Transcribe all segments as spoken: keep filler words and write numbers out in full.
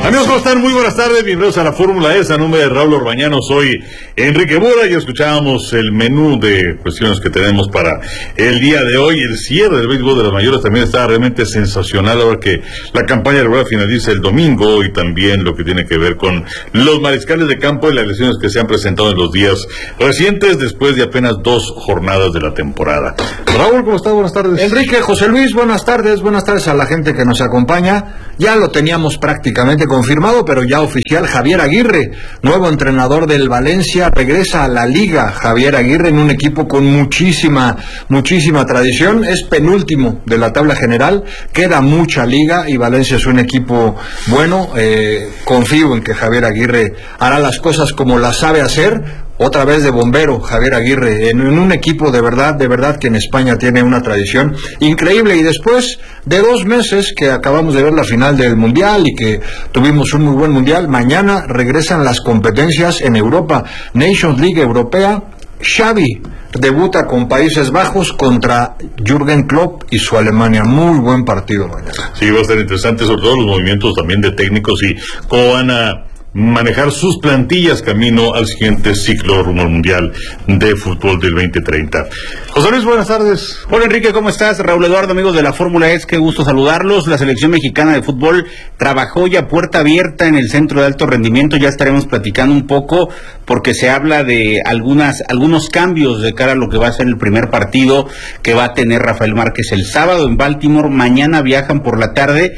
Amigos, ¿cómo están? Muy buenas tardes, bienvenidos a la Fórmula E, a nombre de Raúl Orbañano, soy Enrique Mora y escuchábamos el menú de cuestiones que tenemos para el día de hoy. El cierre del béisbol de las mayores también está realmente sensacional, ahora que la campaña regular finaliza el domingo, y también lo que tiene que ver con los mariscales de campo y las lesiones que se han presentado en los días recientes después de apenas dos jornadas de la temporada. Raúl, ¿cómo estás? Buenas tardes. Enrique, José Luis, buenas tardes, buenas tardes a la gente que nos acompaña. Ya lo teníamos prácticamente confirmado, pero ya oficial. Javier Aguirre, nuevo entrenador del Valencia, regresa a la Liga. Javier Aguirre en un equipo con muchísima, muchísima tradición, es penúltimo de la tabla general, queda mucha liga y Valencia es un equipo bueno. Eh, confío en que Javier Aguirre hará las cosas como las sabe hacer. Otra vez de bombero, Javier Aguirre, en, en un equipo de verdad, de verdad que en España tiene una tradición increíble. Y después de dos meses que acabamos de ver la final del Mundial y que tuvimos un muy buen Mundial, mañana regresan las competencias en Europa, Nations League Europea. Xavi debuta con Países Bajos contra Jürgen Klopp y su Alemania. Muy buen partido mañana. Sí, va a ser interesante, sobre todo los movimientos también de técnicos y cómo van a manejar sus plantillas camino al siguiente ciclo rumbo al Mundial de Fútbol del veinte treinta. José Luis, buenas tardes. Hola Enrique, ¿cómo estás? Raúl Eduardo, amigos de la Fórmula E, qué gusto saludarlos. La selección mexicana de fútbol trabajó ya puerta abierta en el centro de alto rendimiento. Ya estaremos platicando un poco porque se habla de algunas algunos cambios de cara a lo que va a ser el primer partido que va a tener Rafael Márquez el sábado en Baltimore. Mañana viajan por la tarde.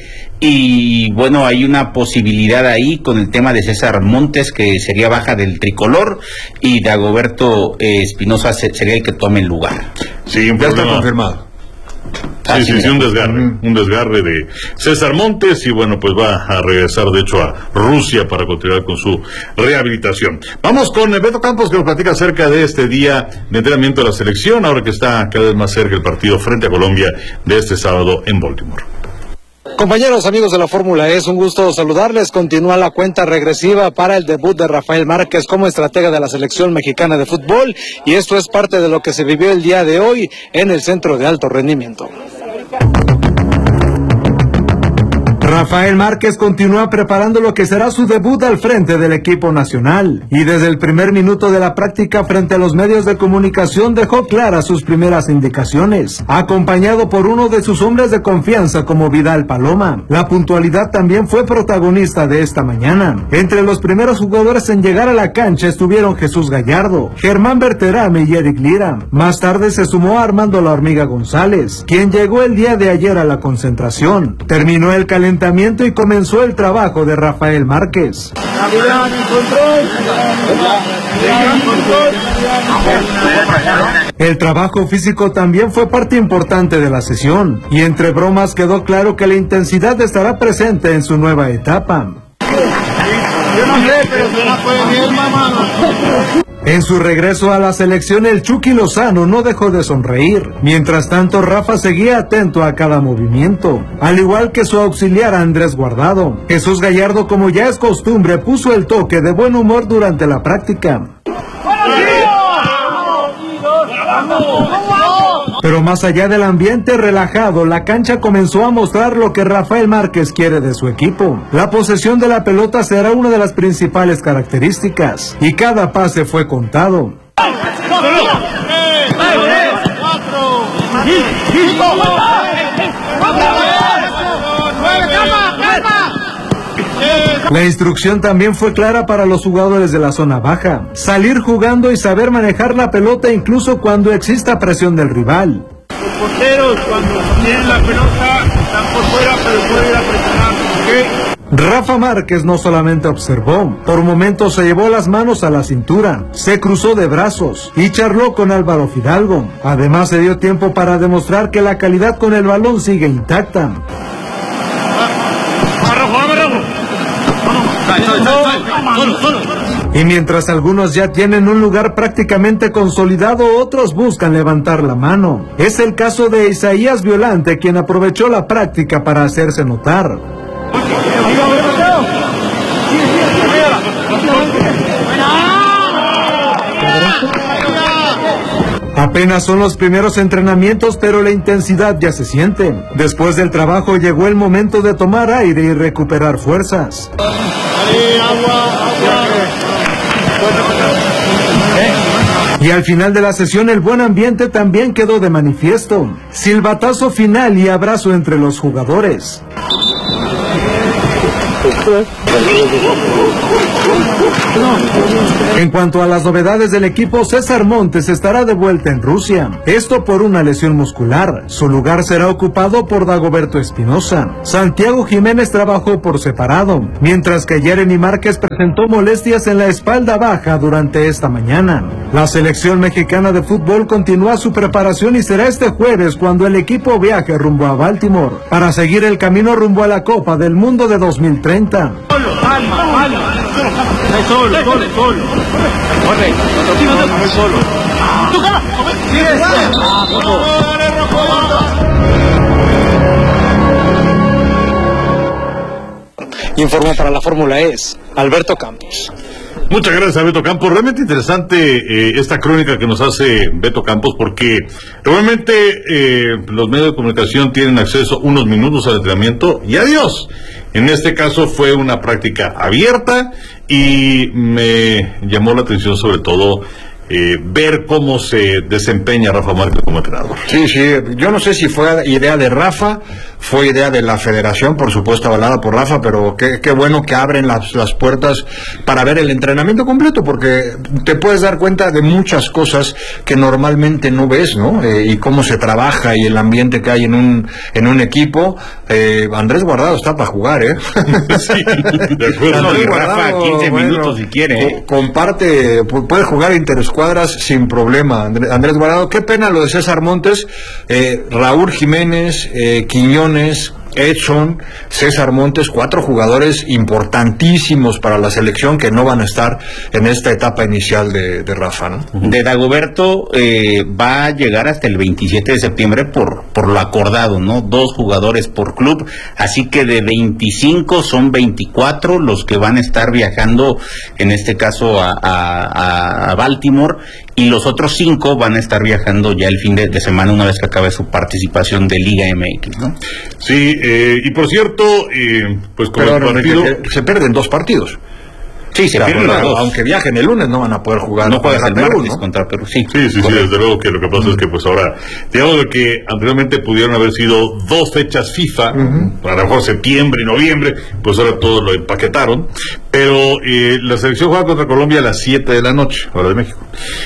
Y bueno, hay una posibilidad ahí con el tema de César Montes, que sería baja del tricolor, y Dagoberto eh, Espinosa sería el que tome el lugar. Sí, un ya problema. Está confirmado. Sí, sí, sí, un desgarre, uh-huh. un desgarre de César Montes, y bueno, pues va a regresar de hecho a Rusia para continuar con su rehabilitación. Vamos con Beto Campos, que nos platica acerca de este día de entrenamiento de la selección, ahora que está cada vez más cerca el partido frente a Colombia de este sábado en Baltimore. Compañeros, amigos de la Fórmula E, es un gusto saludarles. Continúa la cuenta regresiva para el debut de Rafael Márquez como estratega de la selección mexicana de fútbol, y esto es parte de lo que se vivió el día de hoy en el centro de alto rendimiento. Rafael Márquez continúa preparando lo que será su debut al frente del equipo nacional, y desde el primer minuto de la práctica frente a los medios de comunicación dejó claras sus primeras indicaciones, acompañado por uno de sus hombres de confianza como Vidal Paloma. La puntualidad también fue protagonista de esta mañana. Entre los primeros jugadores en llegar a la cancha estuvieron Jesús Gallardo, Germán Berterame y Eric Lira. Más tarde se sumó Armando La Hormiga González, quien llegó el día de ayer a la concentración. Terminó el calentamiento y comenzó el trabajo de Rafael Márquez. El trabajo físico también fue parte importante de la sesión, y entre bromas quedó claro que la intensidad estará presente en su nueva etapa. Yo no sé, pero se la puede bien, mamá. En su regreso a la selección, el Chucky Lozano no dejó de sonreír. Mientras tanto, Rafa seguía atento a cada movimiento, al igual que su auxiliar Andrés Guardado. Jesús Gallardo, como ya es costumbre, puso el toque de buen humor durante la práctica. Pero más allá del ambiente relajado, la cancha comenzó a mostrar lo que Rafael Márquez quiere de su equipo. La posesión de la pelota será una de las principales características, y cada pase fue contado. La instrucción también fue clara para los jugadores de la zona baja: salir jugando y saber manejar la pelota incluso cuando exista presión del rival. Los porteros, cuando tienen la pelota, están por fuera, pero pueden ir a presionar. ¿Okay? Rafa Márquez no solamente observó, por momentos se llevó las manos a la cintura, se cruzó de brazos y charló con Álvaro Fidalgo. Además, se dio tiempo para demostrar que la calidad con el balón sigue intacta. Y mientras algunos ya tienen un lugar prácticamente consolidado, otros buscan levantar la mano. Es el caso de Isaías Violante, quien aprovechó la práctica para hacerse notar. Apenas son los primeros entrenamientos, pero la intensidad ya se siente. Después del trabajo llegó el momento de tomar aire y recuperar fuerzas. Y al final de la sesión el buen ambiente también quedó de manifiesto. Silbatazo final y abrazo entre los jugadores. En cuanto a las novedades del equipo, César Montes estará de vuelta en Rusia. Esto por una lesión muscular. Su lugar será ocupado por Dagoberto Espinosa. Santiago Jiménez trabajó por separado, mientras que Jeremy Márquez presentó molestias en la espalda baja durante esta mañana. La selección mexicana de fútbol continúa su preparación y será este jueves cuando el equipo viaje rumbo a Baltimore para seguir el camino rumbo a la Copa del Mundo de dos mil treinta. Solo, calma, calma. Solo, solo, solo. Corre, no solo. ¡Tu cara! Informó para la Fórmula E Alberto Campos. Muchas gracias, Beto Campos. Realmente interesante eh, esta crónica que nos hace Beto Campos, porque realmente eh, los medios de comunicación tienen acceso unos minutos al entrenamiento y adiós. En este caso fue una práctica abierta y me llamó la atención sobre todo Eh, ver cómo se desempeña Rafa Márquez como entrenador. Sí, sí, yo no sé si fue idea de Rafa, fue idea de la federación, por supuesto avalada por Rafa, pero qué, qué bueno que abren las, las puertas para ver el entrenamiento completo, porque te puedes dar cuenta de muchas cosas que normalmente no ves, ¿no? Eh, y cómo se trabaja y el ambiente que hay en un en un equipo. Eh, Andrés Guardado está para jugar, ¿eh? Sí, de acuerdo. No, y Rafa quince minutos si quiere, ¿eh? Comparte, puede jugar interescuadras sin problema. Andrés Guardado, qué pena lo de César Montes, eh, Raúl Jiménez, eh, Quiñones, Edson, César Montes, cuatro jugadores importantísimos para la selección que no van a estar en esta etapa inicial de, de Rafa, ¿no? De Dagoberto eh, va a llegar hasta el veintisiete de septiembre por, por lo acordado, ¿no? Dos jugadores por club, así que de veinticinco son veinticuatro los que van a estar viajando, en este caso a, a, a Baltimore, y los otros cinco van a estar viajando ya el fin de, de semana una vez que acabe su participación de Liga M X, ¿no? Sí, eh, y por cierto, eh, pues con Pero el partido... se pierden dos partidos. Sí, se pierden los dos. Aunque viajen el lunes no van a poder jugar. No juegas el Perú, martes, ¿no? Contra Perú, sí. Sí, sí, sí, desde luego que lo que pasa es que pues ahora, digamos que anteriormente pudieron haber sido dos fechas FIFA, uh-huh. a lo mejor septiembre y noviembre, pues ahora todo lo empaquetaron, pero eh, la selección juega contra Colombia a las siete de la noche, hora de México,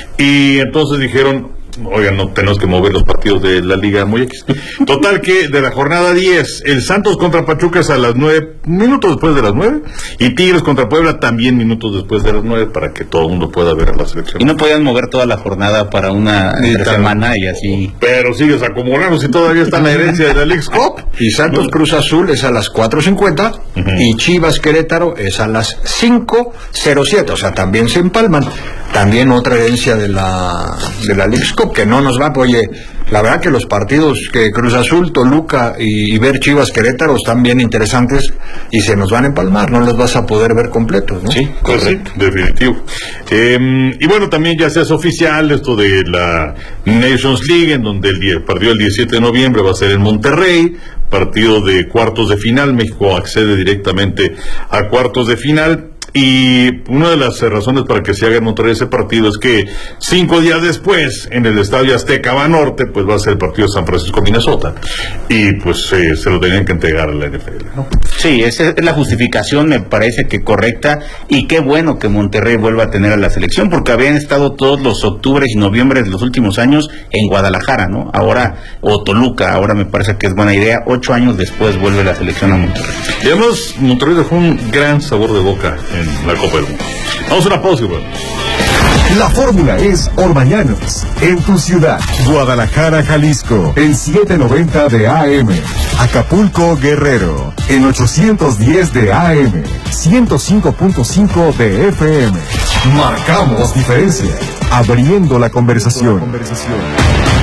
y entonces dijeron, oigan, no tenemos que mover los partidos de la Liga muy X. Total que de la jornada diez, el Santos contra Pachuca es a las nueve, minutos después de las nueve, y Tigres contra Puebla también minutos después de las nueve, para que todo el mundo pueda ver a la selección. Y no podían mover toda la jornada para una semana y así. Pero sigues acumulando si todavía está la herencia de la Leagues Cup. Y Santos Cruz Azul es a las cuatro cincuenta, uh-huh. y Chivas Querétaro es a las cinco cero siete, o sea, también se empalman. También otra herencia de la de la Leagues Cup, que no nos va, oye, la verdad que los partidos que Cruz Azul, Toluca y, y ver Chivas Querétaro están bien interesantes y se nos van a empalmar, no los vas a poder ver completos, ¿no? Sí, correcto, sí, definitivo. Eh, y bueno, también ya se hace oficial esto de la Nations League, en donde el partido del diecisiete de noviembre va a ser en Monterrey, partido de cuartos de final. México accede directamente a cuartos de final. Y una de las razones para que se haga en Monterrey ese partido es que cinco días después, en el Estadio Azteca Banorte, pues va a ser el partido de San Francisco Minnesota. Y pues eh, se lo tenían que entregar a la N F L, ¿no? Sí, esa es la justificación, me parece que correcta, y qué bueno que Monterrey vuelva a tener a la selección, porque habían estado todos los octubres y noviembres de los últimos años en Guadalajara, ¿no? Ahora, o Toluca, ahora me parece que es buena idea. Ocho años después vuelve la selección a Monterrey. Y además, Monterrey dejó un gran sabor de boca en la Copa del Mundo. Vamos a una pausa, bueno. La fórmula es Orbañanos, en tu ciudad. Guadalajara, Jalisco, en setecientos noventa de A M. Acapulco, Guerrero, en ochocientos diez de A M. ciento cinco punto cinco de F M. Marcamos diferencia, abriendo la conversación.